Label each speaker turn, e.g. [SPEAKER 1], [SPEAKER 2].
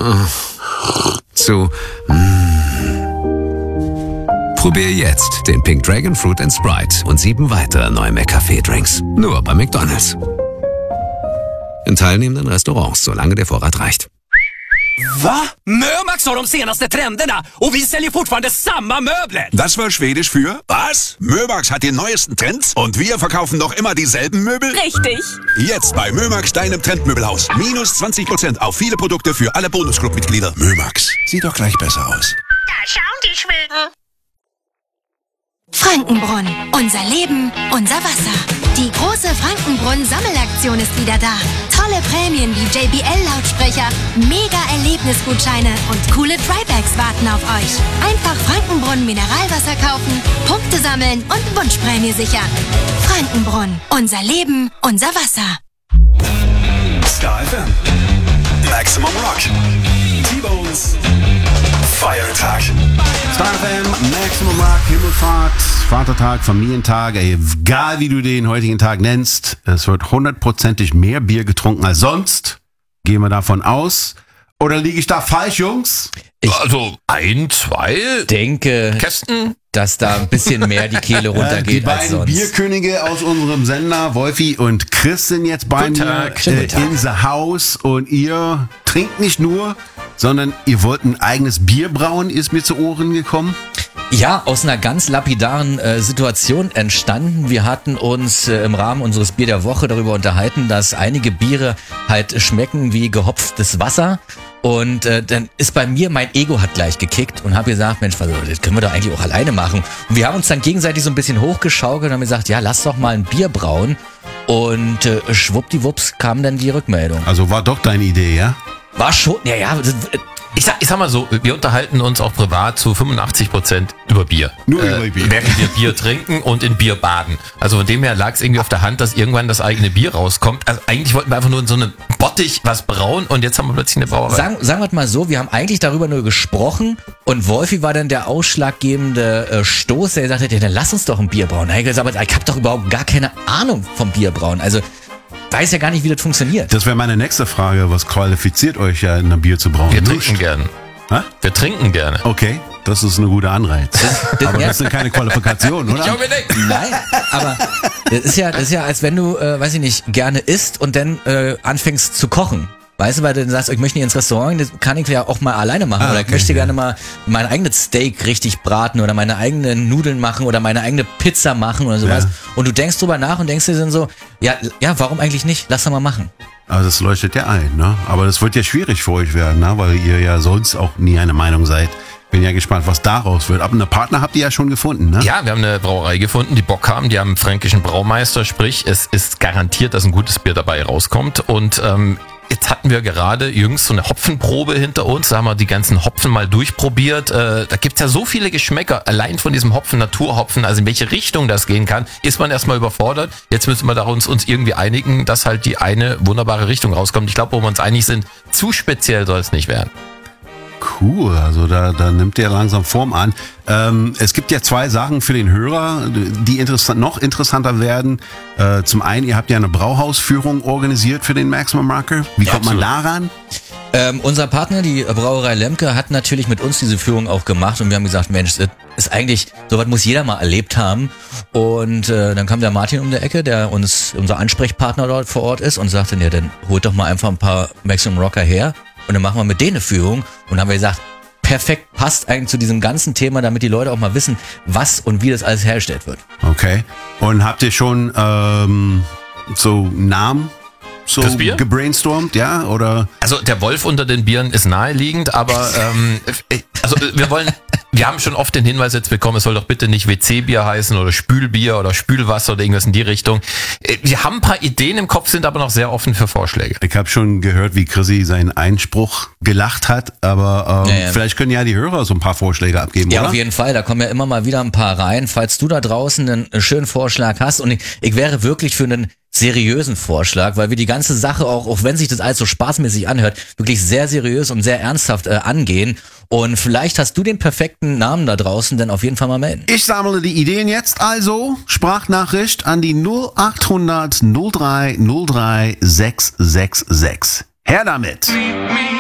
[SPEAKER 1] zu Probier jetzt den Pink Dragon Fruit & Sprite und 7 weitere neue McCafé-Drinks. Nur bei McDonald's. In teilnehmenden Restaurants, solange der Vorrat reicht.
[SPEAKER 2] Va? Mömax har de senaste trenderna och vi säljer fortfarande samma möbler.
[SPEAKER 3] Das war Schwedisch für was? Mömax hat die neuesten Trends und wir verkaufen noch immer dieselben Möbel?
[SPEAKER 4] Richtig.
[SPEAKER 3] Jetzt bei Mömax, deinem Trendmöbelhaus. Minus 20% auf viele Produkte für alle Bonusclub-Mitglieder. Mömax, sieht doch gleich besser aus.
[SPEAKER 4] Da schauen die Schweden.
[SPEAKER 5] Frankenbrunn. Unser Leben, unser Wasser. Die große Frankenbrunn-Sammelaktion ist wieder da. Tolle Prämien wie JBL-Lautsprecher, Mega-Erlebnisgutscheine und coole Trybags warten auf euch. Einfach Frankenbrunn Mineralwasser kaufen, Punkte sammeln und Wunschprämie sichern. Frankenbrunn. Unser Leben, unser Wasser.
[SPEAKER 3] Star FM. Maximum Rock. T-Bones. Feiertag.
[SPEAKER 6] Star FM, Maximum Rock, Himmelfahrt, Vatertag, Familientag, egal wie du den heutigen Tag nennst, es wird 100%ig mehr Bier getrunken als sonst. Gehen wir davon aus. Oder liege ich da falsch, Jungs?
[SPEAKER 7] Also 1, 2
[SPEAKER 8] denke,
[SPEAKER 7] Kästen,
[SPEAKER 8] dass da ein bisschen mehr die Kehle runtergeht
[SPEAKER 6] die
[SPEAKER 8] als
[SPEAKER 6] beiden
[SPEAKER 8] sonst.
[SPEAKER 6] Bierkönige aus unserem Sender, Wolfi und Chris, sind jetzt bei mir in the house. Und ihr trinkt nicht nur, sondern ihr wollt ein eigenes Bier brauen, ist mir zu Ohren gekommen.
[SPEAKER 8] Ja, aus einer ganz lapidaren Situation entstanden. Wir hatten uns im Rahmen unseres Bier der Woche darüber unterhalten, dass einige Biere halt schmecken wie gehopftes Wasser. Und dann ist bei mir, mein Ego hat gleich gekickt und habe gesagt, Mensch, das können wir doch eigentlich auch alleine machen. Und wir haben uns dann gegenseitig so ein bisschen hochgeschaukelt und haben gesagt, ja, lass doch mal ein Bier brauen. Und schwuppdiwupps kam dann die Rückmeldung.
[SPEAKER 6] Also war doch deine Idee, ja?
[SPEAKER 8] War schon, ja.
[SPEAKER 7] Ich sag mal so, wir unterhalten uns auch privat zu 85% über Bier.
[SPEAKER 6] Nur über Bier.
[SPEAKER 7] Während wir Bier trinken und in Bier baden. Also von dem her lag es irgendwie auf der Hand, dass irgendwann das eigene Bier rauskommt. Also eigentlich wollten wir einfach nur in so einem Bottich was brauen und jetzt haben wir plötzlich eine Brauerei.
[SPEAKER 8] Sagen wir mal so, wir haben eigentlich darüber nur gesprochen und Wolfi war dann der ausschlaggebende Stoß, der sagte, ja, dann lass uns doch ein Bier brauen. Ich habe doch überhaupt gar keine Ahnung vom Bierbrauen. Also weiß ja gar nicht, wie das funktioniert.
[SPEAKER 6] Das wäre meine nächste Frage. Was qualifiziert euch ja, in ein Bier zu brauen?
[SPEAKER 7] Wir trinken gerne.
[SPEAKER 6] Hä?
[SPEAKER 7] Wir trinken gerne.
[SPEAKER 6] Okay, das ist eine gute Anreiz. Aber das sind keine Qualifikationen, oder?
[SPEAKER 7] Ich hoffe nicht.
[SPEAKER 8] Nein, aber das ist ja, als wenn du, weiß ich nicht, gerne isst und dann anfängst zu kochen. Weißt du, weil du dann sagst, ich möchte nicht ins Restaurant, das kann ich ja auch mal alleine machen. Oder ich möchte gerne mal mein eigenes Steak richtig braten oder meine eigenen Nudeln machen oder meine eigene Pizza machen oder sowas. Ja. Und du denkst drüber nach und denkst dir dann so, ja, warum eigentlich nicht? Lass doch mal machen.
[SPEAKER 6] Also das leuchtet ja ein, ne? Aber das wird ja schwierig für euch werden, ne? Weil ihr ja sonst auch nie eine Meinung seid. Bin ja gespannt, was daraus wird. Aber einen Partner habt ihr ja schon gefunden, ne?
[SPEAKER 7] Ja, wir haben eine Brauerei gefunden, die Bock haben. Die haben einen fränkischen Braumeister, sprich, es ist garantiert, dass ein gutes Bier dabei rauskommt. Und jetzt hatten wir gerade jüngst so eine Hopfenprobe hinter uns. Da haben wir die ganzen Hopfen mal durchprobiert. Da gibt's ja so viele Geschmäcker. Allein von diesem Hopfen, Naturhopfen, also in welche Richtung das gehen kann, ist man erstmal überfordert. Jetzt müssen wir da uns irgendwie einigen, dass halt die eine wunderbare Richtung rauskommt. Ich glaube, wo wir uns einig sind, zu speziell soll es nicht werden.
[SPEAKER 6] Cool, also da nimmt der langsam Form an. Es gibt ja 2 Sachen für den Hörer, die noch interessanter werden. Zum einen, ihr habt ja eine Brauhausführung organisiert für den Maximum Rocker. Wie kommt man daran?
[SPEAKER 8] Unser Partner, die Brauerei Lemke, hat natürlich mit uns diese Führung auch gemacht und wir haben gesagt, Mensch, das ist eigentlich, sowas muss jeder mal erlebt haben. Und dann kam der Martin um die Ecke, der unser Ansprechpartner dort vor Ort ist und sagte, ja, dann holt doch mal einfach ein paar Maximum Rocker her. Und dann machen wir mit denen eine Führung und haben wir gesagt, perfekt, passt eigentlich zu diesem ganzen Thema, damit die Leute auch mal wissen, was und wie das alles hergestellt wird.
[SPEAKER 6] Okay. Und habt ihr schon so Namen so gebrainstormt, ja? Oder?
[SPEAKER 7] Also der Wolf unter den Bieren ist naheliegend, aber wir haben schon oft den Hinweis jetzt bekommen, es soll doch bitte nicht WC-Bier heißen oder Spülbier oder Spülwasser oder irgendwas in die Richtung. Wir haben ein paar Ideen im Kopf, sind aber noch sehr offen für Vorschläge.
[SPEAKER 6] Ich habe schon gehört, wie Chrissy seinen Einspruch gelacht hat, aber vielleicht können ja die Hörer so ein paar Vorschläge abgeben,
[SPEAKER 8] ja,
[SPEAKER 6] oder?
[SPEAKER 8] Auf jeden Fall, da kommen ja immer mal wieder ein paar rein. Falls du da draußen einen schönen Vorschlag hast und ich wäre wirklich für einen seriösen Vorschlag, weil wir die ganze Sache auch wenn sich das alles so spaßmäßig anhört, wirklich sehr seriös und sehr ernsthaft angehen. Und vielleicht hast du den perfekten Namen da draußen, dann auf jeden Fall mal melden.
[SPEAKER 6] Ich sammle die Ideen jetzt also. Sprachnachricht an die 0800 03 03 666. Her damit!